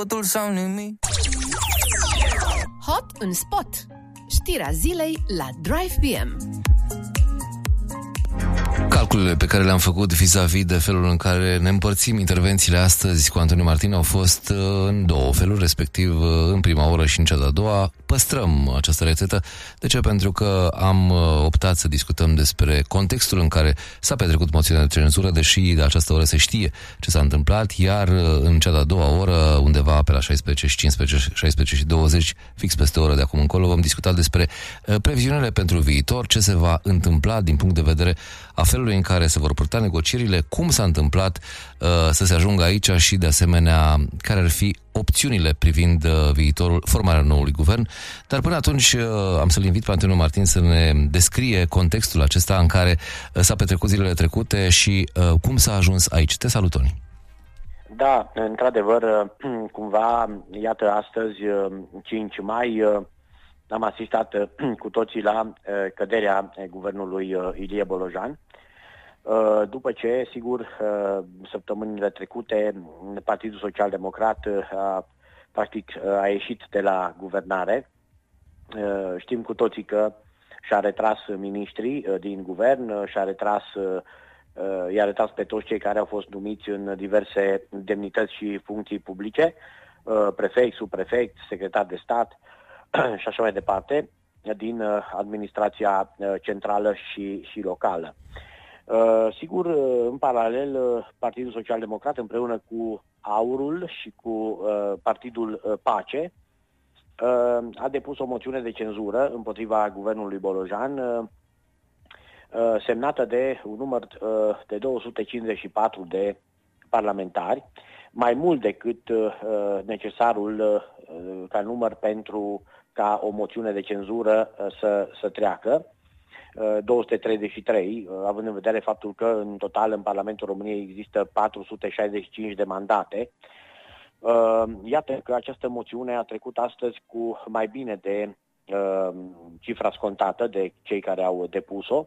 totul sau nimic. Hot în spot. Știrea zilei la Drive PM. Calculele pe care le-am făcut vis-a-vis de felul în care ne împărțim intervențiile astăzi cu Antonio Martin au fost în două feluri, respectiv în prima oră și în cea de-a doua. Păstrăm această rețetă. De ce? Pentru că am optat să discutăm despre contextul în care s-a petrecut moțiunea de cenzură, deși de această oră se știe ce s-a întâmplat, iar în cea de-a doua oră, undeva pe la 16:15, 16:20, fix peste o oră de acum încolo, vom discuta despre previziunile pentru viitor, ce se va întâmpla din punct de vedere a felului în care se vor purta negocierile, cum s-a întâmplat să se ajungă aici și, de asemenea, care ar fi opțiunile privind viitorul, formarea noului guvern. Dar până atunci am să-l invit pe Antonio Martin să ne descrie contextul acesta în care s-a petrecut zilele trecute și cum s-a ajuns aici. Te salut, Toni! Da, într-adevăr, cumva, iată, astăzi, 5 mai, am asistat cu toții la căderea guvernului Ilie Bolojan. După ce, sigur, săptămânile trecute, Partidul Social-Democrat practic a ieșit de la guvernare. Știm cu toții că și-a retras miniștrii din guvern, i-a retras pe toți cei care au fost numiți în diverse demnități și funcții publice, prefect, subprefect, secretar de stat și așa mai departe, din administrația centrală și locală. Sigur, în paralel, Partidul Social-Democrat împreună cu AUR-ul și cu Partidul Pace a depus o moțiune de cenzură împotriva guvernului Bolojan, semnată de un număr de 254 de parlamentari, mai mult decât necesarul ca număr pentru ca o moțiune de cenzură să treacă. 233, având în vedere faptul că în total în Parlamentul României există 465 de mandate. Iată că această moțiune a trecut astăzi cu mai bine de cifra scontată de cei care au depus-o.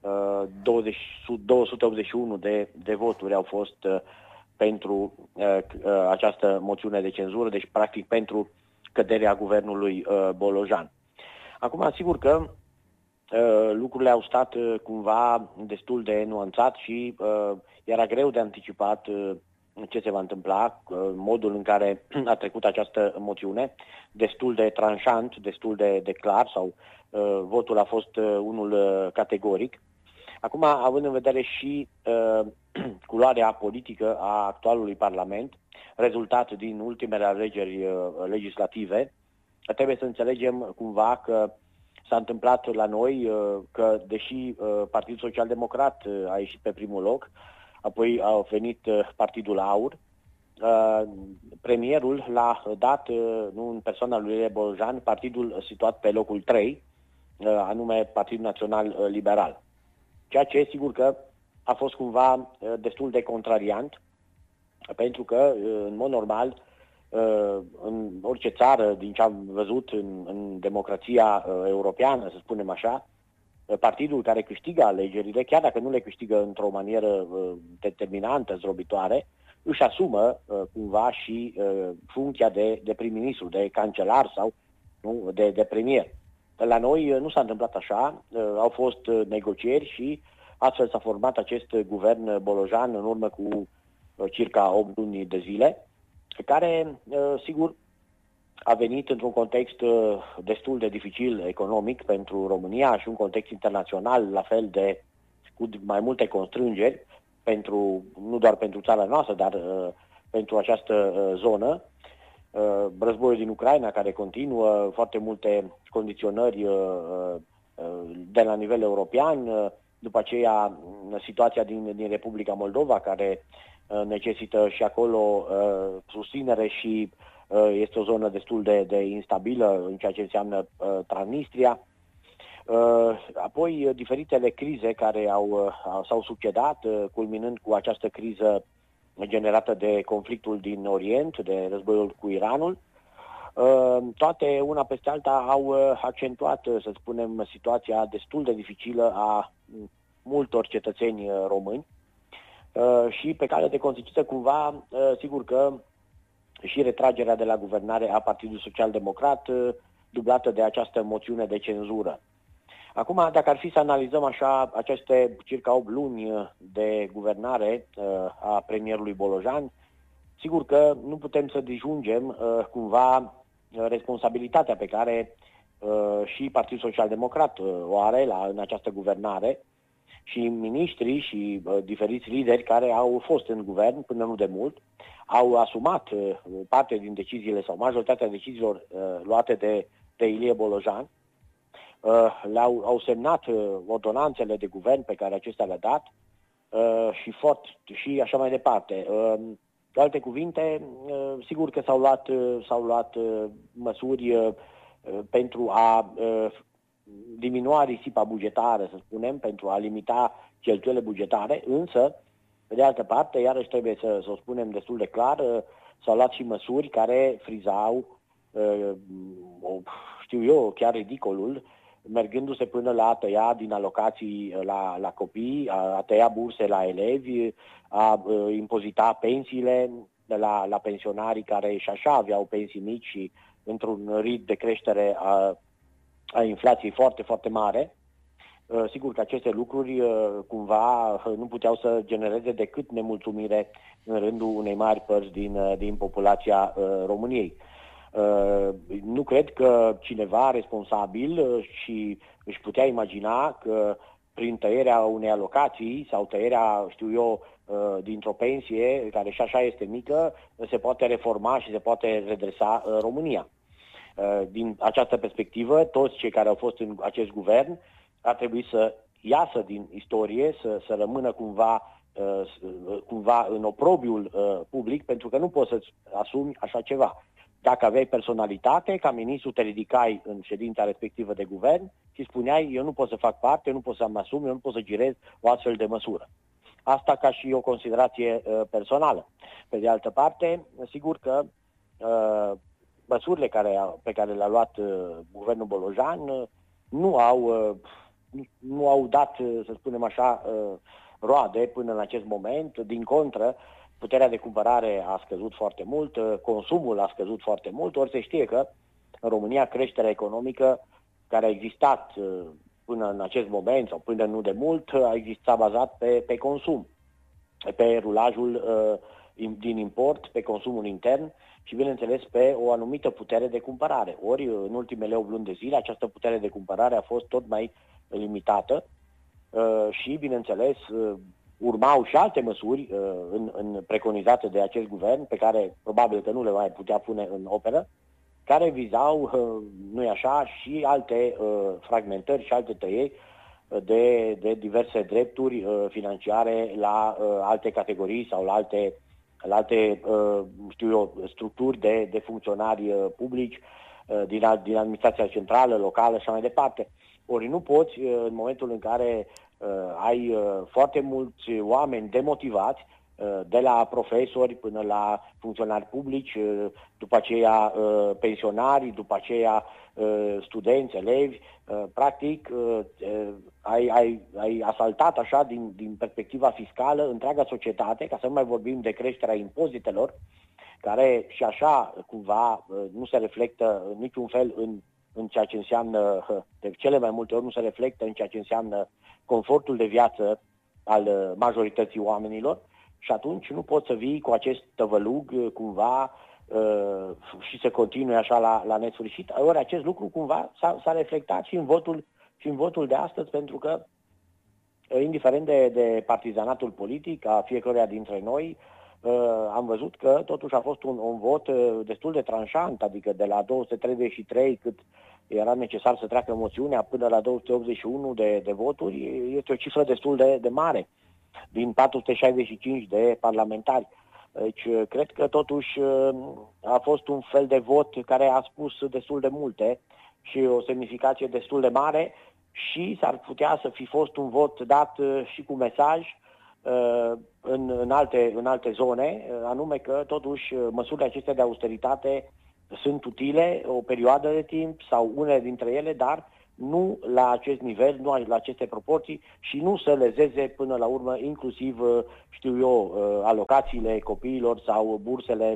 281 de voturi au fost pentru această moțiune de cenzură, deci practic pentru căderea guvernului Bolojan. Acum, sigur că lucrurile au stat cumva destul de nuanțat și era greu de anticipat ce se va întâmpla, modul în care a trecut această moțiune, destul de tranșant, destul de clar, sau votul a fost unul categoric. Acum, având în vedere și culoarea politică a actualului Parlament, rezultat din ultimele alegeri legislative, trebuie să înțelegem cumva că s-a întâmplat la noi că, deși Partidul Social-Democrat a ieșit pe primul loc, apoi a venit Partidul AUR, premierul l-a dat, nu în persoana lui Ilie Bolojan, partidul situat pe locul 3, anume Partidul Național Liberal. Ceea ce, sigur că a fost cumva destul de contrariant, pentru că, în mod normal, în orice țară, din ce am văzut în democrația europeană, să spunem așa, partidul care câștigă alegerile, chiar dacă nu le câștigă într-o manieră determinantă, zdrobitoare, își asumă cumva și funcția de prim-ministru, de cancelar sau de premier. La noi nu s-a întâmplat așa, au fost negocieri și astfel s-a format acest guvern Bolojan în urmă cu circa 8 luni de zile, care, sigur, a venit într-un context destul de dificil economic pentru România și un context internațional la fel cu mai multe constrângeri, nu doar pentru țara noastră, dar pentru această zonă. Războiul din Ucraina care continuă, foarte multe condiționări de la nivel european, după aceea situația din Republica Moldova care necesită și acolo susținere și este o zonă destul de instabilă în ceea ce înseamnă Transnistria. Apoi diferitele crize care s-au succedat, culminând cu această criză generată de conflictul din Orient, de războiul cu Iranul. Toate, una peste alta, au accentuat, să spunem, situația destul de dificilă a multor cetățeni români și pe care de consecință, cumva, sigur că și retragerea de la guvernare a Partidului Social-Democrat, dublată de această moțiune de cenzură. Acum, dacă ar fi să analizăm așa aceste circa 8 luni de guvernare a premierului Bolojan, sigur că nu putem să disjungem cumva responsabilitatea pe care și Partidul Social-Democrat o are în această guvernare și miniștrii și diferiți lideri care au fost în guvern până nu de mult, au asumat parte din deciziile sau majoritatea deciziilor luate de Ilie Bolojan, au semnat ordonanțele de guvern pe care acesta le-a dat și așa mai departe. Cu alte cuvinte, sigur că s-au luat măsuri pentru a diminua risipa bugetară, să spunem, pentru a limita cheltuielile bugetare, însă, pe de altă parte, iarăși trebuie să o spunem destul de clar, s-au luat și măsuri care frizau, știu eu, chiar ridicolul, mergându-se până la a tăia din alocații la copii, a tăia burse la elevi, a impozita pensiile la pensionarii care și așa aveau pensii mici și într-un ritm de creștere a inflației foarte, foarte mare. Sigur că aceste lucruri cumva nu puteau să genereze decât nemulțumire în rândul unei mari părți din populația României. Nu cred că cineva responsabil și își putea imagina că prin tăierea unei alocații sau tăierea, știu eu, dintr-o pensie, care și așa este mică, se poate reforma și se poate redresa România. Din această perspectivă, toți cei care au fost în acest guvern ar trebui să iasă din istorie, să rămână cumva în oprobiul public, pentru că nu poți să-ți asumi așa ceva. Dacă aveai personalitate, ca ministru te ridicai în ședința respectivă de guvern și spuneai, eu nu pot să fac parte, eu nu pot să-mi asum, eu nu pot să girez o astfel de măsură. Asta ca și o considerație personală. Pe de altă parte, sigur că măsurile pe care le-a luat guvernul Bolojan nu au dat, să spunem așa, roade până în acest moment. Din contră, puterea de cumpărare a scăzut foarte mult, consumul a scăzut foarte mult, ori se știe că în România creșterea economică care a existat până în acest moment sau până nu de mult a existat bazat pe consum, pe rulajul din import, pe consumul intern și, bineînțeles, pe o anumită putere de cumpărare. Ori, în ultimele 8 luni de zile, această putere de cumpărare a fost tot mai limitată și, bineînțeles, urmau și alte măsuri preconizate de acest guvern, pe care probabil că nu le mai putea pune în operă, care vizau, nu-i așa, și alte fragmentări și alte tăieri de diverse drepturi financiare la alte categorii sau la alte știu eu, structuri de funcționari publici din administrația centrală, locală și așa mai departe. Ori nu poți, în momentul în care ai foarte mulți oameni demotivați, de la profesori până la funcționari publici, după aceea pensionari, după aceea studenți, elevi, practic ai asaltat așa din perspectiva fiscală întreaga societate, ca să nu mai vorbim de creșterea impozitelor, care și așa cumva nu se reflectă în niciun fel în ceea ce înseamnă, de cele mai multe ori nu se reflectă în ceea ce înseamnă confortul de viață al majorității oamenilor. Și atunci nu poți să vii cu acest tăvălug cumva și să continui așa la nesfârșit. Ori acest lucru cumva s-a reflectat și în votul de astăzi, pentru că, indiferent de partizanatul politic a fiecăruia dintre noi, am văzut că totuși a fost un vot destul de tranșant, adică de la 233 cât era necesar să treacă moțiunea până la 281 de voturi, este o cifră destul de mare din 465 de parlamentari. Deci, cred că totuși a fost un fel de vot care a spus destul de multe și o semnificație destul de mare și s-ar putea să fi fost un vot dat și cu mesaj în alte zone, anume că totuși măsurile acestea de austeritate sunt utile o perioadă de timp sau unele dintre ele, dar nu la acest nivel, nu la aceste proporții și nu să lezeze până la urmă inclusiv, știu eu, alocațiile copiilor sau bursele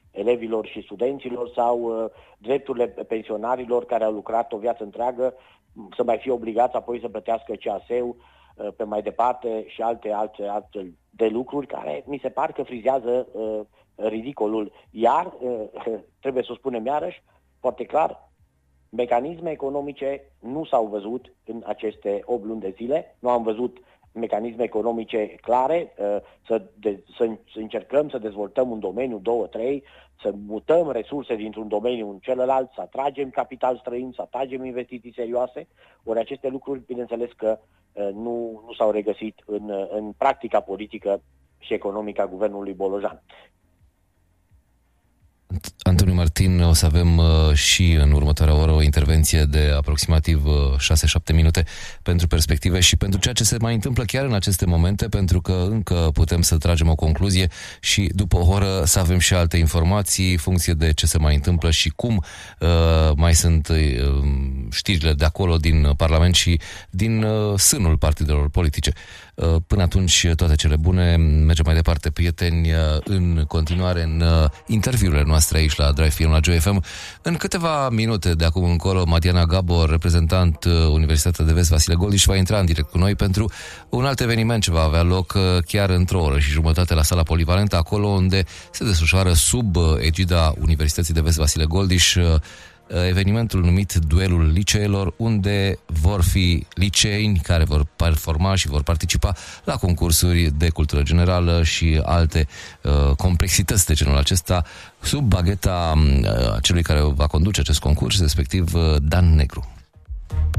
elevilor și studenților sau drepturile pensionarilor care au lucrat o viață întreagă să mai fie obligați apoi să plătească CAS-ul pe mai departe și alte de lucruri care mi se par că frizează ridicolul. Iar, trebuie să o spunem iarăși, foarte clar, mecanisme economice nu s-au văzut în aceste 8 luni de zile. Nu am văzut mecanisme economice clare, să încercăm să dezvoltăm un domeniu, 2, 3, să mutăm resurse dintr-un domeniu în celălalt, să atragem capital străin, să atragem investiții serioase. Ori aceste lucruri, bineînțeles că nu s-au regăsit în practica politică și economică a guvernului Bolojan. Antoniu Martin, o să avem și în următoarea oră o intervenție de aproximativ 6-7 minute pentru perspective și pentru ceea ce se mai întâmplă chiar în aceste momente, pentru că încă putem să tragem o concluzie și după o oră să avem și alte informații, funcție de ce se mai întâmplă și cum mai sunt știrile de acolo din Parlament și din sânul partidelor politice. Până atunci, toate cele bune. Mergem mai departe, prieteni, în continuare în interviurile noastre aici la Drive Film, la Joy FM. În câteva minute de acum încolo, Madiana Gabor, reprezentant Universitatea de Vest Vasile Goldiș, va intra în direct cu noi pentru un alt eveniment ce va avea loc chiar într-o oră și jumătate la sala polivalentă, acolo unde se desfășoară sub egida Universității de Vest Vasile Goldiș evenimentul numit Duelul Liceelor, unde vor fi liceeni care vor performa și vor participa la concursuri de cultură generală și alte complexități de genul acesta sub bagheta celui care va conduce acest concurs, respectiv Dan Negru.